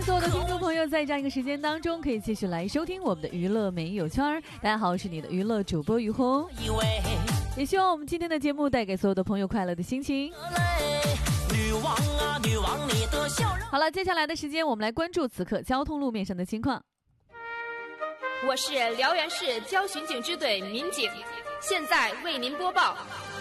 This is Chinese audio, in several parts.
所有的听众朋友在这样一个时间当中可以继续来收听我们的娱乐没有圈儿。大家好，我是你的娱乐主播于红，也希望我们今天的节目带给所有的朋友快乐的心情。好了，接下来的时间我们来关注此刻交通路面上的情况。 我是辽源市交巡警支队民警，现在为您播报。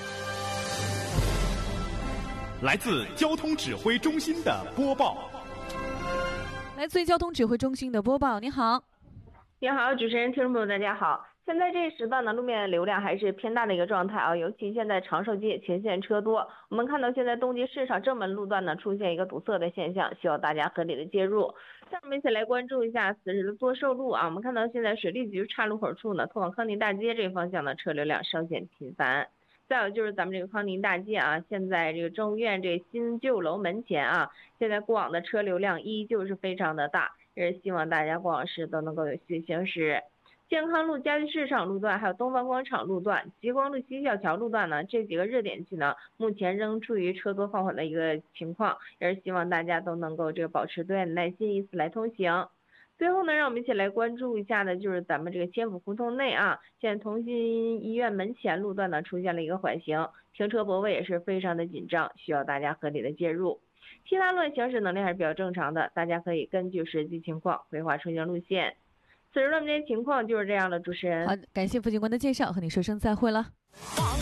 来自交通指挥中心的播报。 来自于交通指挥中心的播报，你好。 你好，主持人、听众朋友，大家好。现在这时段呢，路面流量还是偏大的一个状态啊，尤其现在长寿街前线车多。我们看到现在东极市场正门路段呢出现一个堵塞的现象，需要大家合理的介入。下面我们一起来关注一下此时的多寿路啊，我们看到现在水利局岔路口处呢，通往康宁大街这个方向呢，车流量稍显频繁。再有就是咱们这个康宁大街啊，现在这个政务院这新旧楼门前啊，现在过往的车流量依旧是非常的大，也是希望大家过往时都能够有序行驶。健康路家具市场路段，还有东方广场路段、极光路西小桥路段呢，这几个热点区呢，目前仍处于车多放缓的一个情况，也是希望大家都能够保持对应的耐心，以此来通行。最后呢，让我们一起来关注一下的就是咱们这个千府胡同内啊，现在同心医院门前路段呢出现了一个缓行，停车泊位也是非常的紧张，需要大家合理的介入。其他路段行驶能力还是比较正常的，大家可以根据实际情况规划出行路线。此时的这些情况就是这样的，主持人。 好，感谢副警官的介绍，和你说声再会了。